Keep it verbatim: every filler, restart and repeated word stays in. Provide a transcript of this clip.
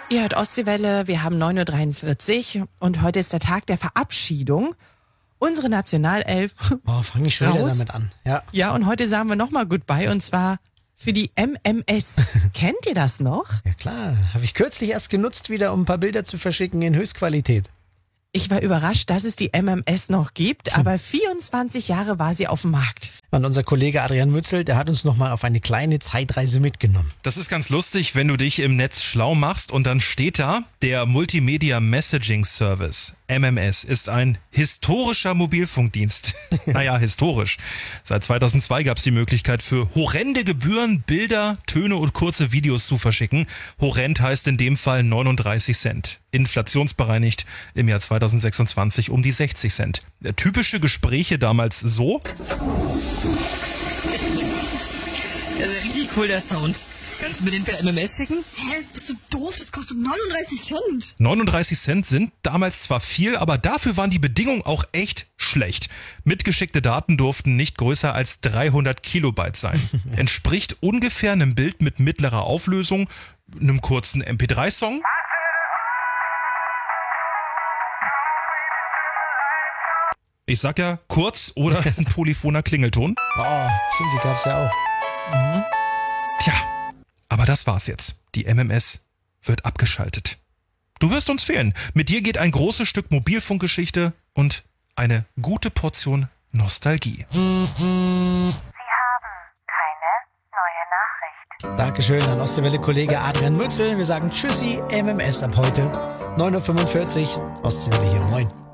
Ihr hört Ostseewelle, wir haben neun Uhr dreiundvierzig und heute ist der Tag der Verabschiedung. Unsere Nationalelf. Oh, fang ich schon wieder damit an. Ja. Ja, und heute sagen wir nochmal Goodbye und zwar für die M M S. Kennt ihr das noch? Ja klar, habe ich kürzlich erst genutzt wieder, um ein paar Bilder zu verschicken in Höchstqualität. Ich war überrascht, dass es die M M S noch gibt, aber vierundzwanzig Jahre war sie auf dem Markt. Und unser Kollege Adrian Mützel, der hat uns nochmal auf eine kleine Zeitreise mitgenommen. Das ist ganz lustig, wenn du dich im Netz schlau machst und dann steht da, der Multimedia Messaging Service, M M S, ist ein historischer Mobilfunkdienst. Naja, historisch. Seit zweitausendzwei gab es die Möglichkeit für horrende Gebühren, Bilder, Töne und kurze Videos zu verschicken. Horrend heißt in dem Fall neununddreißig Cent. Inflationsbereinigt im Jahr zweitausendsechsundzwanzig um die sechzig Cent. Typische Gespräche damals so. Also richtig cool der Sound. Kannst du mir den per M M S schicken? Hä? Bist du doof? Das kostet neununddreißig Cent. neununddreißig Cent sind damals zwar viel, aber dafür waren die Bedingungen auch echt schlecht. Mitgeschickte Daten durften nicht größer als dreihundert Kilobyte sein. Entspricht ungefähr einem Bild mit mittlerer Auflösung, einem kurzen M P drei Song. Ich sag ja kurz oder ein polyphoner Klingelton. Oh, stimmt, die gab's ja auch. Mhm. Tja, aber das war's jetzt. Die M M S wird abgeschaltet. Du wirst uns fehlen. Mit dir geht ein großes Stück Mobilfunkgeschichte und eine gute Portion Nostalgie. Sie haben keine neue Nachricht. Dankeschön an Ostseewelle-Kollege Adrian Mützel. Wir sagen Tschüssi, M M S ab heute. neun Uhr fünfundvierzig, Ostseewelle hier, moin.